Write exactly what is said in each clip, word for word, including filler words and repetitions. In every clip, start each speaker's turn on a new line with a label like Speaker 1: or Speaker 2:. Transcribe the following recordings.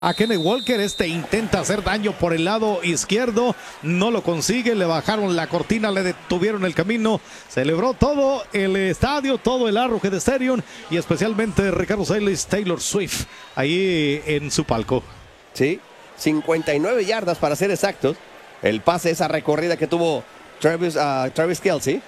Speaker 1: A Kenneth Walker, este intenta hacer daño por el lado izquierdo, no lo consigue, le bajaron la cortina, le detuvieron el camino, celebró todo el estadio, todo el Arrowhead Stadium y especialmente Ricardo Salas, Taylor Swift, ahí en su palco.
Speaker 2: Sí, cincuenta y nueve yardas para ser exactos, el pase, esa recorrida que tuvo Travis, uh, Travis Kelce.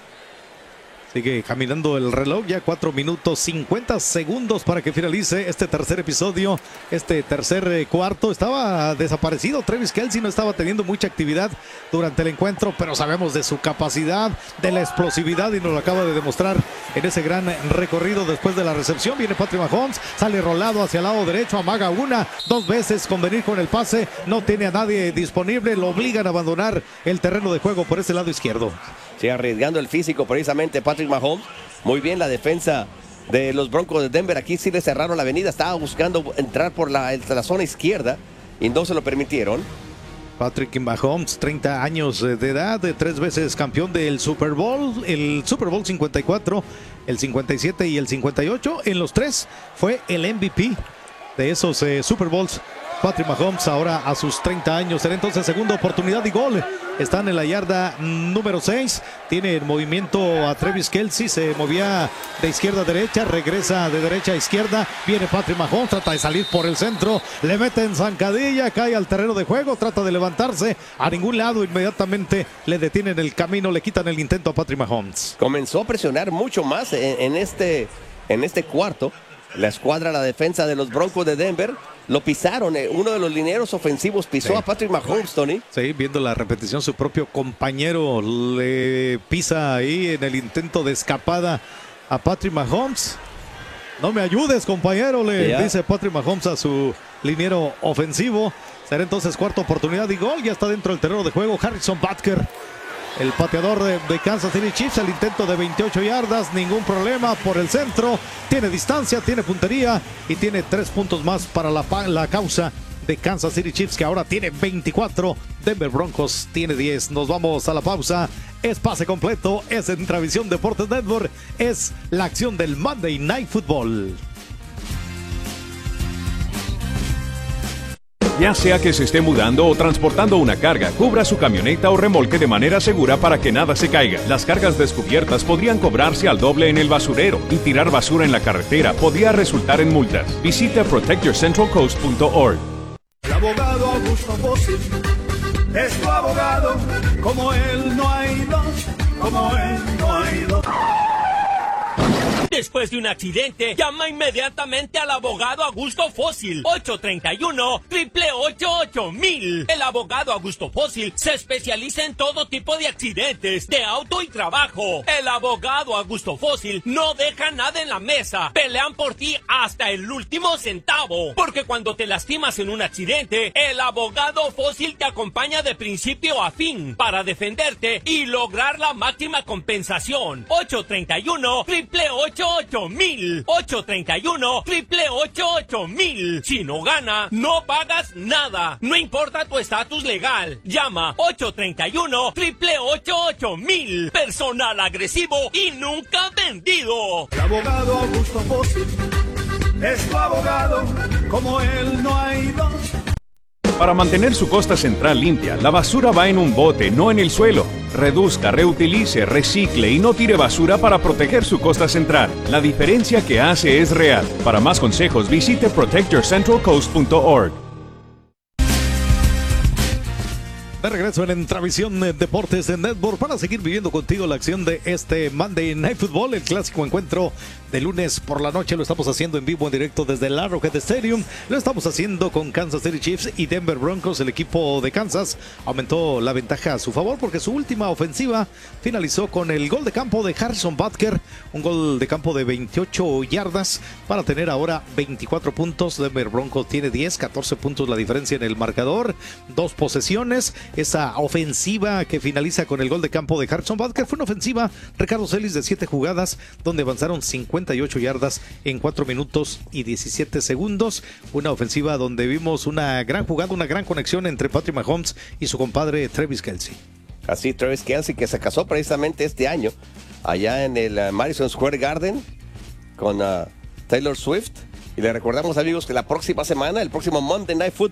Speaker 1: Sigue caminando el reloj, ya cuatro minutos cincuenta segundos para que finalice este tercer episodio, este tercer eh, cuarto. Estaba desaparecido Travis Kelce, no estaba teniendo mucha actividad durante el encuentro, pero sabemos de su capacidad, de la explosividad y nos lo acaba de demostrar en ese gran recorrido. Después de la recepción viene Patrick Mahomes, sale rolado hacia el lado derecho, amaga una, dos veces con venir con el pase, no tiene a nadie disponible, lo obligan a abandonar el terreno de juego por ese lado izquierdo.
Speaker 2: Sí, arriesgando el físico precisamente Patrick Mahomes. Muy bien la defensa de los Broncos de Denver. Aquí sí le cerraron la avenida. Estaba buscando entrar por la, la zona izquierda y no se lo permitieron.
Speaker 1: Patrick Mahomes, treinta años de edad, tres veces campeón del Super Bowl, el Super Bowl cincuenta y cuatro, el cincuenta y siete y el cincuenta y ocho. En los tres fue el M V P de esos eh, Super Bowls. Patrick Mahomes ahora a sus treinta años, será entonces segunda oportunidad y gol. Están en la yarda número seis, tiene el movimiento a Travis Kelce, se movía de izquierda a derecha, regresa de derecha a izquierda, viene Patrick Mahomes, trata de salir por el centro, le mete en zancadilla, cae al terreno de juego, trata de levantarse a ningún lado, inmediatamente le detienen el camino, le quitan el intento a Patrick Mahomes.
Speaker 2: Comenzó a presionar mucho más en, en, este, en este cuarto. La escuadra, la defensa de los Broncos de Denver, lo pisaron. Uno de los linieros ofensivos pisó sí. a Patrick Mahomes, Tony.
Speaker 1: Sí, viendo la repetición, su propio compañero le pisa ahí en el intento de escapada a Patrick Mahomes. No me ayudes, compañero, le yeah. dice Patrick Mahomes a su liniero ofensivo. Será entonces cuarta oportunidad y gol. Ya está dentro del terreno de juego Harrison Butker, el pateador de, de Kansas City Chiefs. El intento de veintiocho yardas, ningún problema por el centro, tiene distancia, tiene puntería y tiene tres puntos más para la, la causa de Kansas City Chiefs, que ahora tiene veinticuatro, Denver Broncos tiene diez. Nos vamos a la pausa, es pase completo, es en Travisión Deportes Network, es la acción del Monday Night Football.
Speaker 3: Ya sea que se esté mudando o transportando una carga, cubra su camioneta o remolque de manera segura para que nada se caiga. Las cargas descubiertas podrían cobrarse al doble en el basurero y tirar basura en la carretera podría resultar en multas. Visita protect your central coast punto org.
Speaker 4: El abogado Augusto Bosi es tu abogado, como él no hay dos, como él no hay dos.
Speaker 5: Después de un accidente, llama inmediatamente al abogado Augusto Fósil. ocho tres uno, ocho ocho ocho mil. El abogado Augusto Fósil se especializa en todo tipo de accidentes, de auto y trabajo. El abogado Augusto Fósil no deja nada en la mesa. Pelean por ti hasta el último centavo. Porque cuando te lastimas en un accidente, el abogado Fósil te acompaña de principio a fin para defenderte y lograr la máxima compensación. ocho tres uno, ocho ocho ocho mil. ocho tres uno, ocho ocho ocho mil. Si no gana, no pagas nada. No importa tu estatus legal. Llama ocho tres uno, ocho ocho ocho mil. Personal agresivo y nunca vendido.
Speaker 4: El abogado Augusto Fósil es tu abogado, como él no hay dos.
Speaker 3: Para mantener su costa central limpia, la basura va en un bote, no en el suelo. Reduzca, reutilice, recicle y no tire basura para proteger su costa central. La diferencia que hace es real. Para más consejos, visite protect your central coast punto org.
Speaker 1: De regreso en Travisión Deportes en Network para seguir viviendo contigo la acción de este Monday Night Football, el clásico encuentro de lunes por la noche. Lo estamos haciendo en vivo, en directo desde el Arrowhead Stadium. Lo estamos haciendo con Kansas City Chiefs y Denver Broncos. El equipo de Kansas aumentó la ventaja a su favor porque su última ofensiva finalizó con el gol de campo de Harrison Butker, un gol de campo de veintiocho yardas para tener ahora veinticuatro puntos. Denver Broncos tiene diez, catorce puntos la diferencia en el marcador, dos posesiones. Esa ofensiva que finaliza con el gol de campo de Harrison Butker fue una ofensiva, Ricardo Salas, de siete jugadas, donde avanzaron cincuenta y ocho yardas en cuatro minutos y diecisiete segundos. Una ofensiva donde vimos una gran jugada, una gran conexión entre Patrick Mahomes y su compadre Travis Kelce.
Speaker 2: Así, Travis Kelce, que se casó precisamente este año allá en el uh, Madison Square Garden con uh, Taylor Swift. Y le recordamos, amigos, que la próxima semana, el próximo Monday Night Football,